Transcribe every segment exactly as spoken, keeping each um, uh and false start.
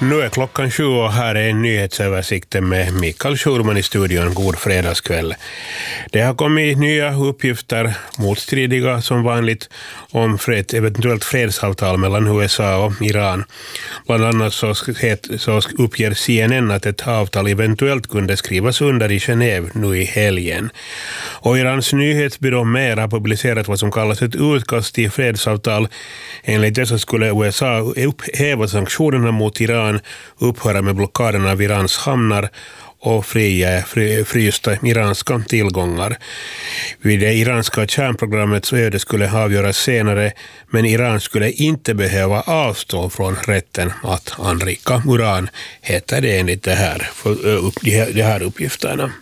Nu är klockan sju och här är en nyhetsöversikt med Mikael Schurman i studion. God fredagskväll. Det har kommit nya uppgifter, motstridiga som vanligt, om ett eventuellt fredsavtal mellan U S A och Iran. Bland annat så, så uppger C N N att ett avtal eventuellt kunde skrivas under i Genève nu i helgen. Och Irans nyhetsbyrå Mer har publicerat vad som kallas ett utkast till fredsavtal. Enligt det så skulle U S A upphäva sanktionerna mot Iran, upphöra med blockaden av Irans hamnar och fria, fri, frysta iranska tillgångar. Vid det iranska kärnprogrammets öde skulle avgöras senare, men Iran skulle inte behöva avstå från rätten att anrika uran, heter det enligt det här, de här uppgifterna.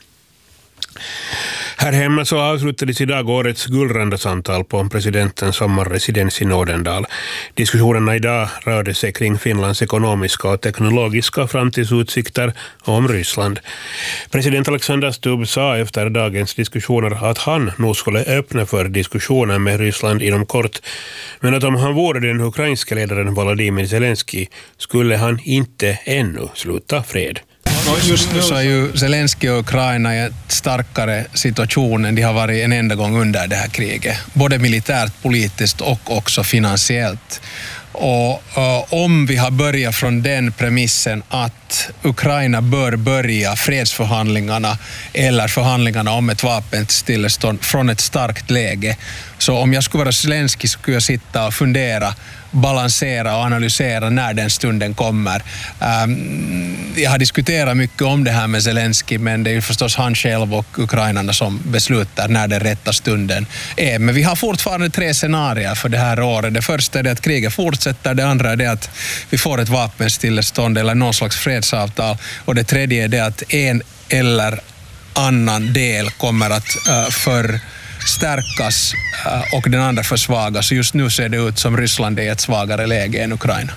Här hemma så avslutades idag årets guldrandasamtal på presidentens sommarresidens i Nådendal. Diskussionerna idag rörde sig kring Finlands ekonomiska och teknologiska framtidsutsikter om Ryssland. President Alexander Stubb sa efter dagens diskussioner att han nog skulle öppna för diskussioner med Ryssland inom kort, men att om han vore den ukrainska ledaren Volodymyr Zelensky skulle han inte ännu sluta fred. Just nu så är ju Zelensky och Ukraina i en starkare situation än de har varit en enda gång under det här kriget. Både militärt, politiskt och också finansiellt. Och uh, om vi har börjat från den premissen att Ukraina bör börja fredsförhandlingarna eller förhandlingarna om ett vapenstillestånd från ett starkt läge. Så om jag skulle vara Zelensky skulle jag sitta och fundera, balansera och analysera när den stunden kommer. Um, jag har diskuterat mycket om det här med Zelensky, men det är ju förstås han själv och ukrainarna som beslutar när den rätta stunden är. Men vi har fortfarande tre scenarier för det här året. Det första är det att kriget fortsätter, det andra är det att vi får ett vapenstillestånd eller någon slags fredsavtal, och det tredje är det att en eller annan del kommer att uh, för stärkas och den andra försvagas. Just nu ser det ut som Ryssland är i ett svagare läge än Ukraina.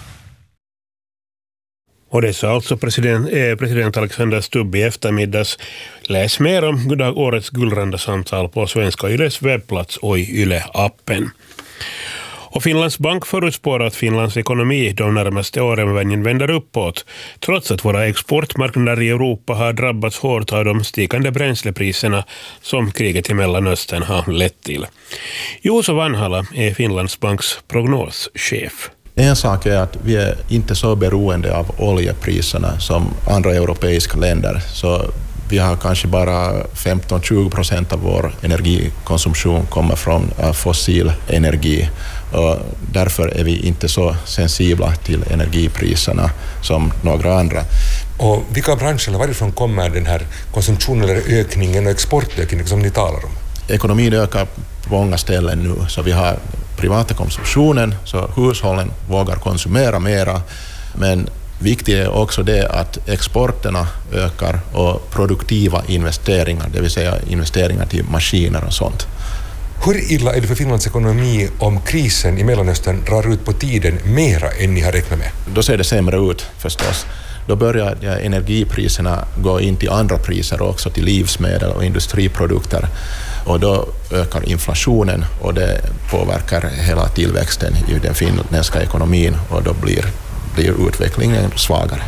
Och det sa alltså president, eh, president Alexander Stubb i eftermiddags. Läs mer om årets guldrandasamtal på Svenska Yles webbplats och i Yle-appen. Och Finlands bank förutspår att Finlands ekonomi de närmaste åren vänder uppåt, trots att våra exportmarknader i Europa har drabbats hårt av de stigande bränslepriserna som kriget i Mellanöstern har lett till. Juuso Vanhala är Finlands banks prognoschef. En sak är att vi är inte så beroende av oljepriserna som andra europeiska länder, så vi har kanske bara femton till tjugo procent av vår energikonsumtion kommer från fossil energi. Och därför är vi inte så sensibla till energipriserna som några andra. Och vilka branscher, varifrån kommer den här konsumtionen eller ökningen och exportökningen som ni talar om? Ekonomin ökar på många ställen nu, så vi har privata konsumtionen, så hushållen vågar konsumera mera, men viktigt är också det att exporterna ökar och produktiva investeringar, det vill säga investeringar till maskiner och sånt. Hur illa är det för Finlands ekonomi om krisen i Mellanöstern drar ut på tiden mera än ni har räknat med? Då ser det sämre ut förstås. Då börjar energipriserna gå in till andra priser också, till livsmedel och industriprodukter. Och då ökar inflationen och det påverkar hela tillväxten i den finländska ekonomin, och då blir, blir utvecklingen svagare.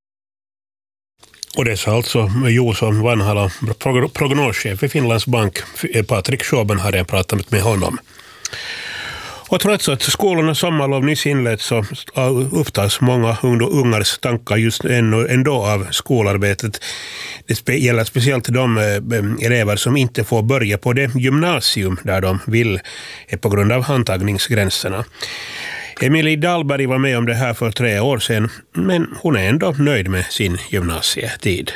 Och det sa alltså Juuso Vanhala, prognoschef i Finlands bank. Patrik Sjöben hade pratat med honom. Och trots att skolornas sommarlov nyss inlett så upptas många ungars tankar just ändå av skolarbetet. Det gäller speciellt de elever som inte får börja på det gymnasium där de vill på grund av antagningsgränserna. Emilie Dahlberg var med om det här för tre år sedan, men hon är ändå nöjd med sin gymnasietid.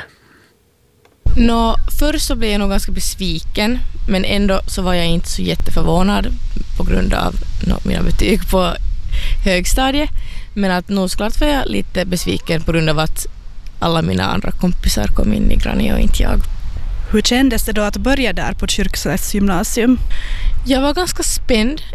Nå, först så blev jag nog ganska besviken, men ändå så var jag inte så jätteförvånad på grund av no, mina betyg på högstadiet. Men att nog klart var jag lite besviken på grund av att alla mina andra kompisar kom in i Grani och inte jag. Hur kändes det då att börja där på Kyrkslätts gymnasium? Jag var ganska spänd